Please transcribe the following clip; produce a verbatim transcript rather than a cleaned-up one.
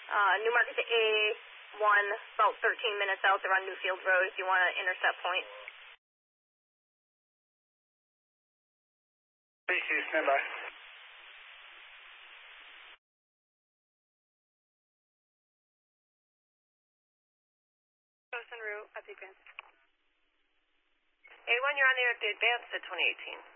Uh, Newmarket to A one, about thirteen minutes out. They're on Newfield Road if you want to intercept point. B C, stand by. Coast en route at the advance. A one, you're on the, the advance at twenty eighteen.